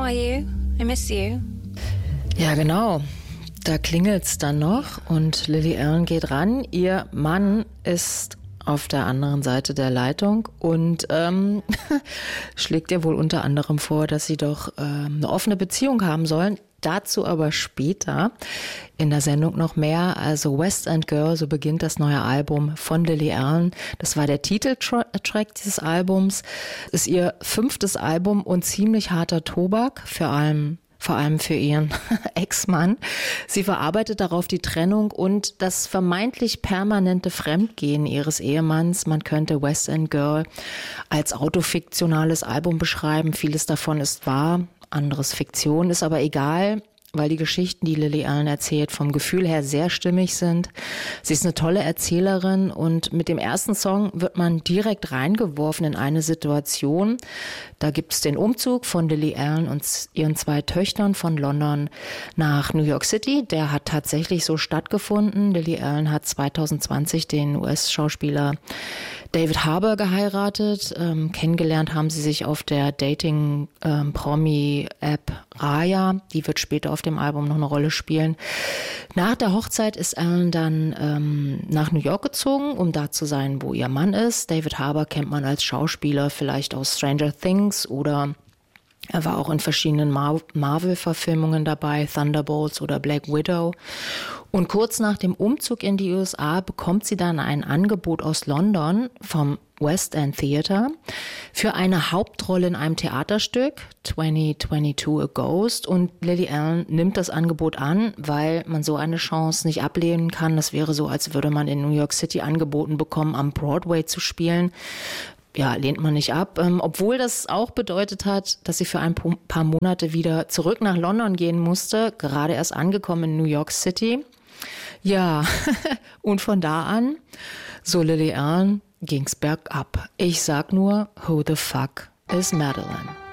are you? I miss you. Ja, genau. Da klingelt's dann noch und Lily Allen geht ran. Ihr Mann ist auf der anderen Seite der Leitung und schlägt ihr wohl unter anderem vor, dass sie doch eine offene Beziehung haben sollen. Dazu aber später in der Sendung noch mehr. Also West End Girl, so beginnt das neue Album von Lily Allen. Das war der Titeltrack dieses Albums. Ist ihr 5. Album und ziemlich harter Tobak, vor allem für ihren Ex-Mann. Sie verarbeitet darauf die Trennung und das vermeintlich permanente Fremdgehen ihres Ehemanns. Man könnte West End Girl als autofiktionales Album beschreiben. Vieles davon ist wahr, anderes Fiktion, ist aber egal, weil die Geschichten, die Lily Allen erzählt, vom Gefühl her sehr stimmig sind. Sie ist eine tolle Erzählerin und mit dem ersten Song wird man direkt reingeworfen in eine Situation. Da gibt es den Umzug von Lily Allen und ihren 2 Töchtern von London nach New York City. Der hat tatsächlich so stattgefunden. Lily Allen hat 2020 den US-Schauspieler David Harbour geheiratet. Kennengelernt haben sie sich auf der Dating-Promi-App Raya. Die wird später auf dem Album noch eine Rolle spielen. Nach der Hochzeit ist Allen dann nach New York gezogen, um da zu sein, wo ihr Mann ist. David Harbour kennt man als Schauspieler vielleicht aus Stranger Things oder er war auch in verschiedenen Marvel-Verfilmungen dabei, Thunderbolts oder Black Widow. Und kurz nach dem Umzug in die USA bekommt sie dann ein Angebot aus London vom West End Theatre für eine Hauptrolle in einem Theaterstück, 2022 A Ghost. Und Lily Allen nimmt das Angebot an, weil man so eine Chance nicht ablehnen kann. Das wäre so, als würde man in New York City angeboten bekommen, am Broadway zu spielen. Ja, lehnt man nicht ab. Obwohl das auch bedeutet hat, dass sie für ein paar Monate wieder zurück nach London gehen musste, gerade erst angekommen in New York City. Ja, und von da an, so Lily Allen, ging's bergab. Ich sag nur, who the fuck is Madeline?